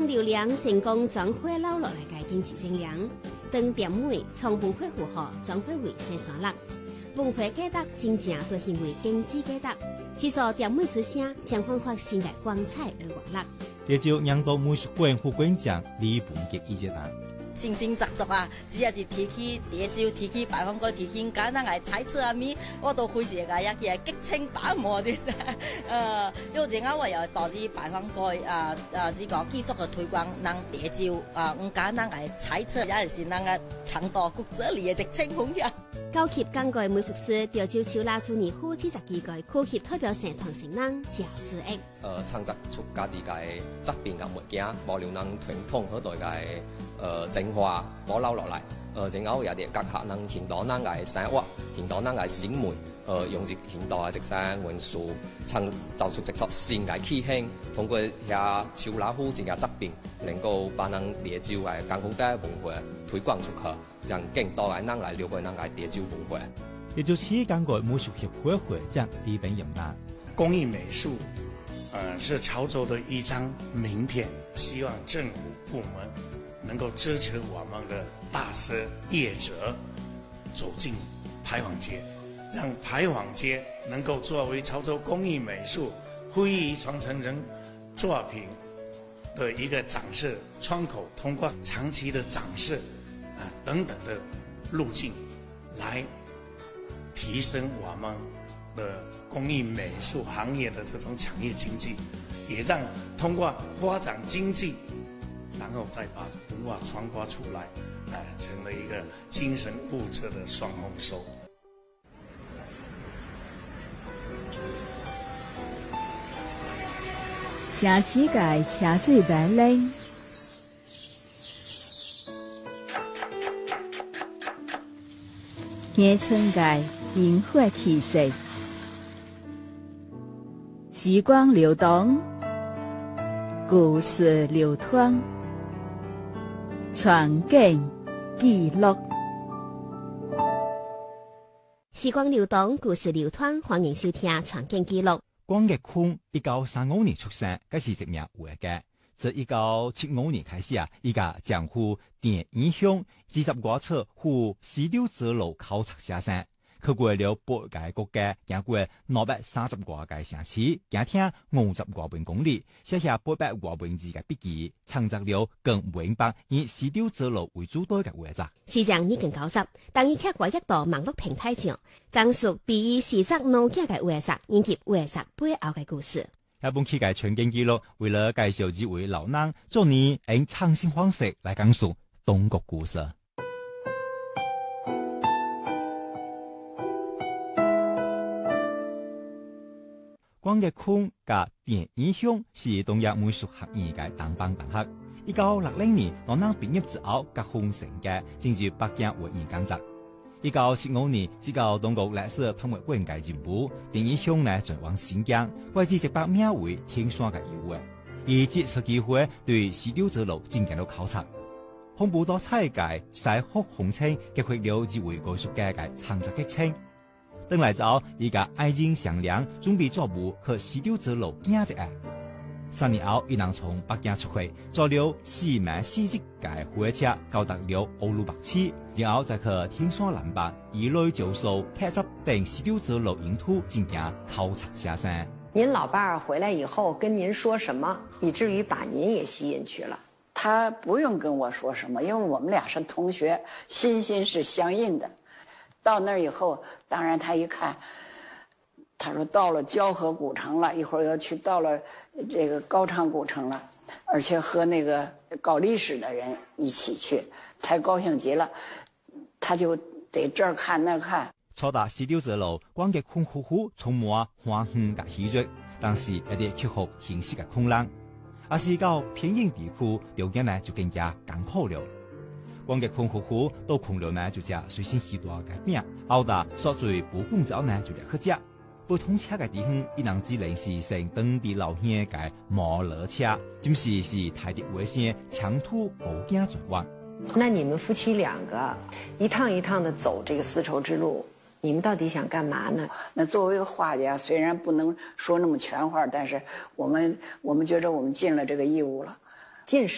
流量成功转化留落来嘅经济增量，当店妹从文化符号转化为生产力，文化价值真正都成为经济价值。制作店妹之声将焕发新嘅光彩而活力。 这就让到美术馆副馆长李鹏杰意见啦。 形形杂杂啊，只要是提起地招、提起拜访过、提起简单嘅猜测啊咪，我都非常嘅一激情把握的噻。因為我又導致拜訪過呢個技術嘅推廣，讓地招簡單嘅猜測，也是讓個長度骨折裡嘅直情紅呀。 高級港台美術師調招超拉做年夫70幾個科級代表社團成人假4億。 創作出家己嘅質變嘅物件，保留咱傳統嗰代嘅精華保留落來。然後也啲結合咱現代咱嘅生活，現代咱嘅審美，用住現代嘅即生元素，創造出一個新嘅氣象。通過遐超拉夫這個質變，能夠把咱地招嘅港府嘅文化推廣出去，讓更多嘅人來了解咱嘅地招文化。 也就是港台美術協會會長李炳炎啦。 工藝美術，是潮州的一張名片，希望政府部門能夠支持我們的大社業者走進牌坊街，讓牌坊街能夠作為潮州工藝美術非遺傳承人作品的一個展示窗口，通過長期的展示等等的路徑，來提升我們的工藝美術行業的這種產業經濟，也讓通過發展經濟，然後再把文化傳播出來，成為一個精神物質的雙豐收。 城市界車水馬龍，鄉村界煙火氣息，時光流動，故事流淌，傳景記錄。 時光流動，故事流淌，歡迎收聽《傳景記錄》。 光岳坤1935年出生，佢是一名畫家。自1975年開始伊家將赴電影鄉20多處赴西柳子路考察寫生，去過了8個國家，行過230多個城市，行聽50多萬公里，寫下800多文字嘅筆記，創作了更500以西柳子路為主導嘅畫作。 時長已經90，當伊客過一道網絡平台上，講述比伊視察老家嘅畫作以及畫作背後嘅故事。 一本期嘅傳景記錄，為了介紹這位老人，做你用創新方式來講述東國故事。光岳坤嘅電影鄉是東亞美術學院嘅當班同學。1960年，老人畢業之後，結婚成家，進入北京畫院工作。1975年，只到中國歷史博物館嘅任務，電影鄉呢轉往新疆，為之一百名為天山嘅遊玩，以這次機會對西柳子路進行了考察。豐富多彩嘅西北風情，激發了這位藝術家嘅創作激情。等來走，伊個愛情上梁，準備作務去西柳子路行一下。3年後，伊人從北京出發，坐了4晚4日嘅火車，到達了烏魯木齊，然後再去天山南北一類就數拍攝等西柳子路沿途進行考察寫生。 您老伴兒回來以後跟您說什麼，以至於把您也吸引去了？ 他不用跟我說什麼，因為我們倆是同學，心是相印的。到那兒以後，當然他一看，他說到了交河古城了，一會兒要去到了這個高昌古城了，而且和那個搞歷史的人一起去，太高興極了，他就得這兒看那兒看。 那你們夫妻兩個一趟一趟的走這個絲綢之路，你們到底想幹嘛呢？ 那作為一個畫家，雖然不能說那麼全話，但是我們覺得我們盡了這個義務了。 盡